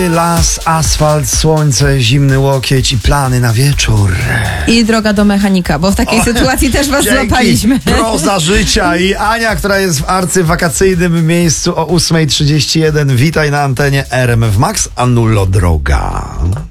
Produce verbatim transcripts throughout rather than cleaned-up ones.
Las, asfalt, słońce, zimny łokieć i plany na wieczór. I droga do mechanika, bo w takiej o, sytuacji też was dzięki. złapaliśmy. Proza życia i Ania, która jest w arcywakacyjnym miejscu o ósma trzydzieści jeden. Witaj na antenie R M F Max. Anulo droga.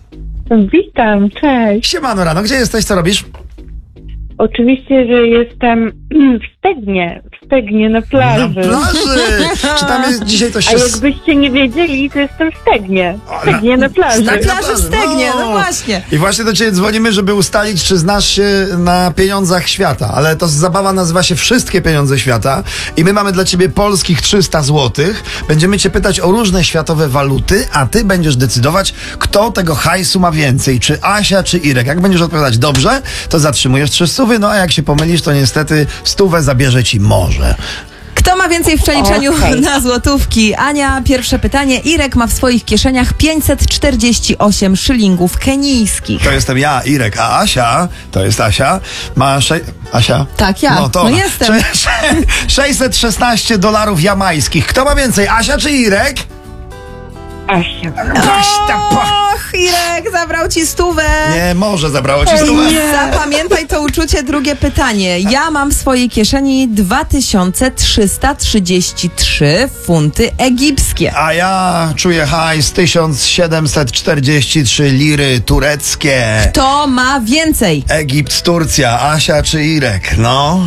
Witam, cześć. Siemano rano, gdzie jesteś, co robisz? Oczywiście, że jestem w Stegnie, w Stegnie na plaży. Na plaży! Czy tam jest dzisiaj coś... A jakbyście nie wiedzieli, to jestem w Stegnie. W Stegnie na plaży. Na plaży w Stegnie, no. no właśnie. I właśnie do ciebie dzwonimy, żeby ustalić, czy znasz się na pieniądzach świata. Ale to zabawa nazywa się Wszystkie pieniądze świata. I my mamy dla ciebie polskich trzysta złotych. Będziemy cię pytać o różne światowe waluty, a ty będziesz decydować, kto tego hajsu ma więcej. Czy Asia, czy Irek. Jak będziesz odpowiadać dobrze, to zatrzymujesz trzy stówy. No a jak się pomylisz, to niestety stówę zabierze ci morze. Kto ma więcej w przeliczeniu okay. na złotówki? Ania, pierwsze pytanie. Irek ma w swoich kieszeniach pięćset czterdzieści osiem szylingów kenijskich. To jestem ja, Irek, a Asia, to jest Asia, ma sze... Asia? Tak, ja. No, to no jestem. Sze... Sze... sześćset szesnaście dolarów jamańskich. Kto ma więcej, Asia czy Irek? Asia. Och, Irek zabrał ci stówę. Nie, może zabrało ci stówę. Zapamiętaj to uczucie. Drugie pytanie. Ja mam w swojej kieszeni dwa tysiące trzysta trzydzieści trzy funty egipskie. A ja czuję hajs tysiąc siedemset czterdzieści trzy liry tureckie. Kto ma więcej? Egipt, Turcja, Asia czy Irek? No...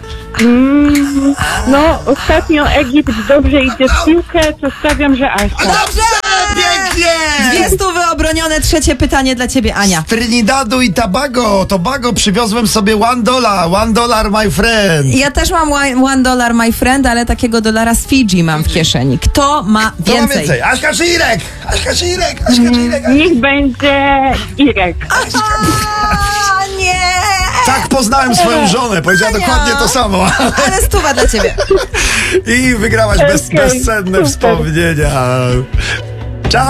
Mm, no, ostatnio Egipt dobrze idzie w piłkę, to stawiam, że Asia. Dobrze! Pięknie! Dwie stówy obronione. Trzecie pytanie dla ciebie, Ania. Z Trinidadu i Tobago, Tobago przywiozłem sobie one dollar, one dollar my friend. Ja też mam one, one dollar, my friend, ale takiego dolara z Fidżi mam w kieszeni. Kto ma Kto więcej? ma więcej? Aśka czy Irek? Aśka czy Irek? Aśka czy Irek? Niech będzie Irek. A, nie! Tak poznałem swoją żonę, powiedziała Ania. dokładnie to samo. Ale stuwa dla ciebie. I wygrałaś bez, Okay, bezcenne super. wspomnienia.